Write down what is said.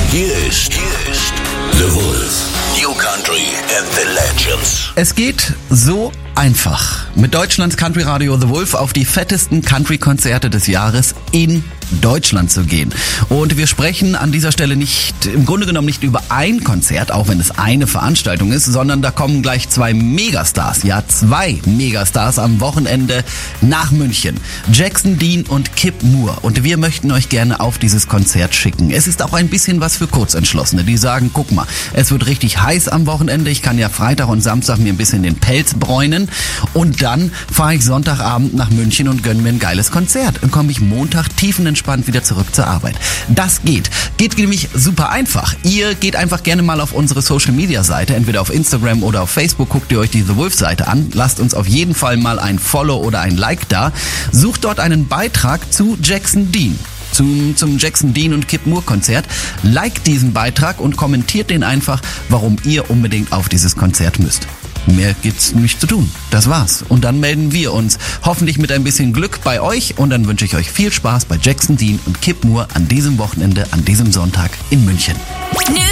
Hier ist The Wolf. New Country and the Legends. Es geht so einfach. Mit Deutschlands Country Radio The Wolf auf die fettesten Country-Konzerte des Jahres in Deutschland zu gehen. Und wir sprechen an dieser Stelle im Grunde genommen nicht über ein Konzert, auch wenn es eine Veranstaltung ist, sondern da kommen gleich zwei Megastars am Wochenende nach München. Jackson Dean und Kip Moore. Und wir möchten euch gerne auf dieses Konzert schicken. Es ist auch ein bisschen was für Kurzentschlossene, die sagen, guck mal, es wird richtig heiß am Wochenende, ich kann ja Freitag und Samstag mir ein bisschen den Pelz bräunen und dann fahre ich Sonntagabend nach München und gönne mir ein geiles Konzert. Dann komme ich Montag tiefenentspannt wieder zurück zur Arbeit. Das geht. Geht nämlich super einfach. Ihr geht einfach gerne mal auf unsere Social-Media-Seite, entweder auf Instagram oder auf Facebook, guckt ihr euch die The Wolf-Seite an, lasst uns auf jeden Fall mal ein Follow oder ein Like da, sucht dort einen Beitrag zu Jackson Dean. Zum Jackson Dean und Kip Moore Konzert. Liked diesen Beitrag und kommentiert den einfach, warum ihr unbedingt auf dieses Konzert müsst. Mehr gibt's nicht zu tun. Das war's. Und dann melden wir uns hoffentlich mit ein bisschen Glück bei euch und dann wünsche ich euch viel Spaß bei Jackson Dean und Kip Moore an diesem Wochenende, an diesem Sonntag in München.